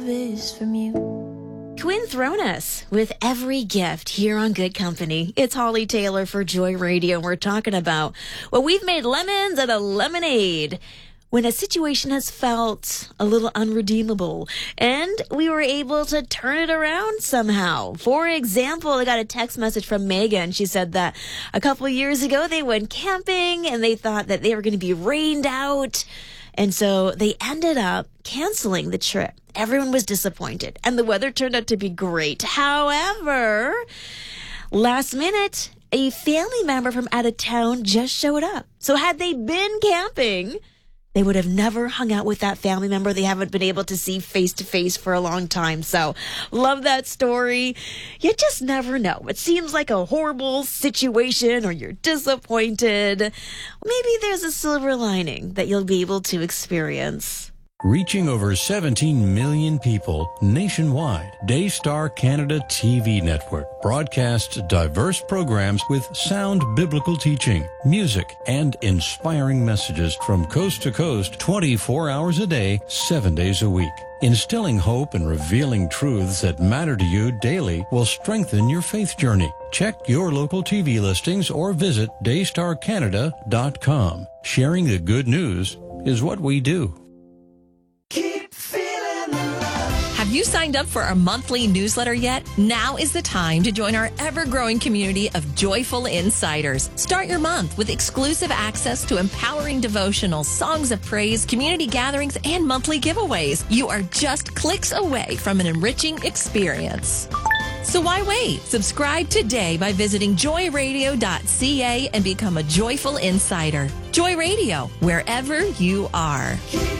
is from you. Quinn Thrones with Every Gift here on Good Company. It's Holly Taylor for Joy Radio. We're talking about, well, we've made lemons out of lemonade when a situation has felt a little unredeemable and we were able to turn it around somehow. For example, I got a text message from Megan. She said that a couple of years ago they went camping and they thought that they were going to be rained out. And so they ended up canceling the trip. Everyone was disappointed, and the weather turned out to be great. However, last minute, a family member from out of town just showed up. So had they been camping, they would have never hung out with that family member they haven't been able to see face to face for a long time. So love that story. You just never know. It seems like a horrible situation or you're disappointed. Maybe there's a silver lining that you'll be able to experience. Reaching over 17 million people nationwide, Daystar Canada TV Network broadcasts diverse programs with sound biblical teaching, music, and inspiring messages from coast to coast 24 hours a day, 7 days a week. Instilling hope and revealing truths that matter to you daily will strengthen your faith journey. Check your local TV listings or visit daystarcanada.com. Sharing the good news is what we do. Have you signed up for our monthly newsletter yet? Now is the time to join our ever-growing community of joyful insiders. Start your month with exclusive access to empowering devotionals, songs of praise, community gatherings, and monthly giveaways. You are just clicks away from an enriching experience. So why wait? Subscribe today by visiting joyradio.ca and become a joyful insider. Joy Radio, wherever you are.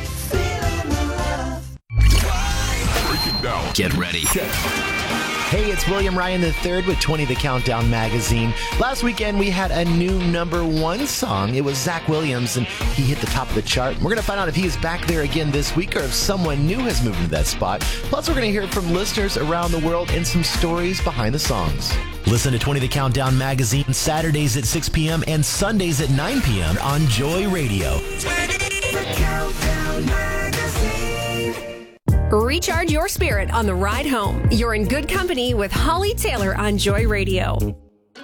Get ready. Hey, it's William Ryan III with 20 The Countdown magazine. Last weekend, we had a new #1 song. It was Zach Williams, and he hit the top of the chart. We're going to find out if he is back there again this week or if someone new has moved into that spot. Plus, we're going to hear from listeners around the world and some stories behind the songs. Listen to 20 The Countdown magazine Saturdays at 6 p.m. and Sundays at 9 p.m. on Joy Radio. 20 The Countdown magazine. Recharge your spirit on the ride home. You're in good company with Holly Taylor on Joy Radio.